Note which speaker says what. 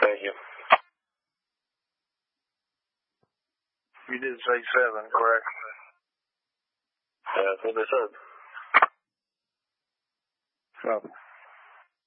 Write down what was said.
Speaker 1: Thank you.
Speaker 2: You did say 7, correct?
Speaker 1: Yeah, that's what they said.
Speaker 2: So.